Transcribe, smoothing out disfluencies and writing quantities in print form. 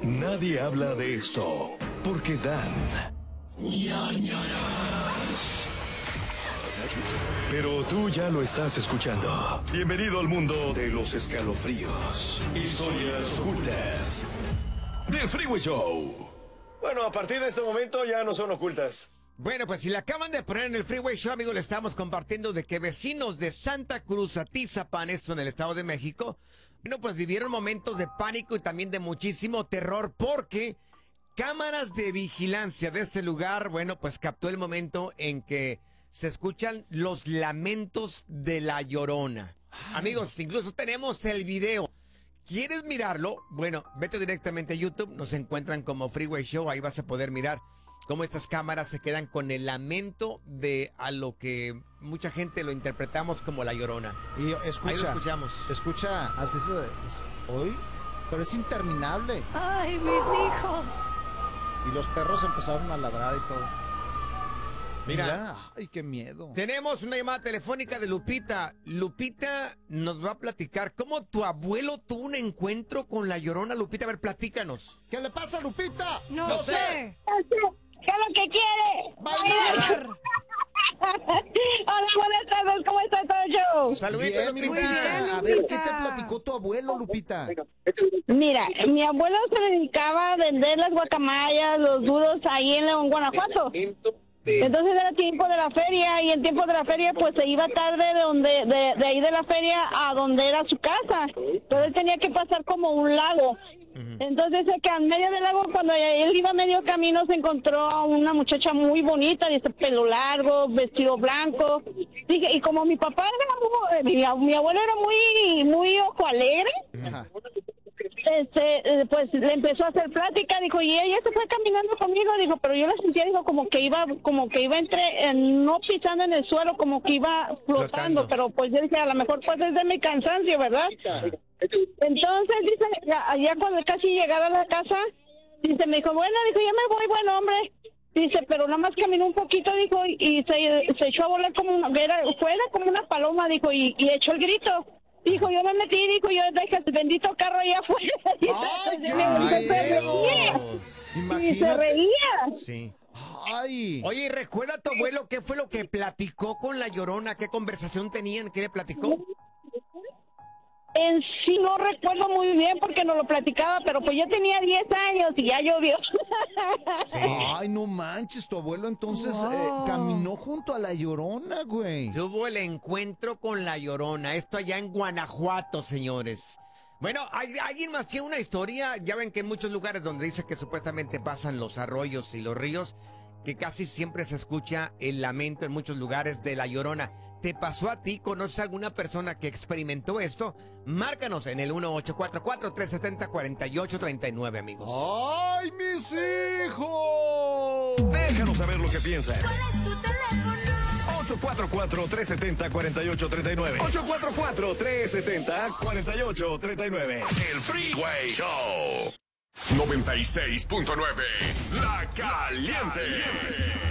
Nadie habla de esto porque dan ñañaras. Pero tú ya lo estás escuchando. Bienvenido al mundo de los escalofríos. Historias ocultas del Freeway Show. Bueno, a partir de este momento ya no son ocultas. Bueno, pues si le acaban de poner en el Freeway Show, amigos, le estamos compartiendo de que vecinos de Santa Cruz, Atizapán, esto en el Estado de México, bueno, pues vivieron momentos de pánico y también de muchísimo terror porque cámaras de vigilancia de este lugar, bueno, pues captó el momento en que se escuchan los lamentos de la Llorona. Amigos, incluso tenemos el video. ¿Quieres mirarlo? Bueno, vete directamente a YouTube, nos encuentran como Freeway Show, ahí vas a poder mirar cómo estas cámaras se quedan con el lamento de a lo que mucha gente lo interpretamos como la Llorona. Y escucha, ahí lo escuchamos. Escucha, hace eso hoy, pero es interminable. ¡Ay, mis hijos! Y los perros empezaron a ladrar y todo. Mira, ay, qué miedo. Tenemos una llamada telefónica de Lupita. Lupita nos va a platicar cómo tu abuelo tuvo un encuentro con la Llorona. Lupita, a ver, platícanos. ¿Qué le pasa, Lupita? ¡No sé! ¿Qué es lo que quiere? ¡Bailar! Hola, buenas tardes, ¿cómo está todo el show? Saluditos, Bien, Lupita. muy bien, A ver, ¿qué Lupita. te platicó tu abuelo, Lupita? Mira, mi abuelo se dedicaba a vender las guacamayas, los duros ahí en León, Guanajuato. Entonces era tiempo de la feria y en tiempo de la feria pues se iba tarde de ahí de la feria a donde era su casa. Entonces él tenía que pasar como un lago. Entonces que en medio del lago, cuando él iba medio camino, se encontró a una muchacha muy bonita, dice, pelo largo, vestido blanco. Dije, y como mi papá era mi abuelo era muy ojo alegre, Ajá. pues le empezó a hacer plática, dijo, y ella se fue caminando conmigo, dijo, pero yo la sentía, dijo, como que iba no pisando en el suelo, como que iba flotando, pero pues yo dije, a lo mejor pues es de mi cansancio, ¿verdad? Entonces, dice, allá cuando casi llegaba a la casa, dice, me dijo, bueno, dijo, ya me voy, buen hombre. Dice, pero nada más caminó un poquito, dijo, y se echó a volar como fuera como una paloma, dijo, y echó el grito. Dijo, yo me metí, dijo, yo dejé el bendito carro allá afuera. ¡Ay, qué Y se reía. Sí. ¡Ay! Oye, ¿y recuerda a tu abuelo qué fue lo que platicó con la Llorona? ¿Qué conversación tenían? ¿Qué le platicó? En sí no recuerdo muy bien porque no lo platicaba, pero pues yo tenía 10 años y ya llovió. Sí. Ay, no manches, tu abuelo entonces Wow. caminó junto a la Llorona, güey. Tuvo el encuentro con la Llorona. Esto allá en Guanajuato, señores. Bueno, alguien más tiene una historia. Ya ven que en muchos lugares donde dice que supuestamente pasan los arroyos y los ríos, que casi siempre se escucha el lamento en muchos lugares de la Llorona. ¿Te pasó a ti? ¿Conoces a alguna persona que experimentó esto? Márcanos en el 1844-370-4839, amigos. ¡Ay, mis hijos! Déjanos saber lo que piensas. ¿Cuál es tu teléfono? 844-370-4839. 844-370-4839. El Freeway Show. 96.9. La Caliente.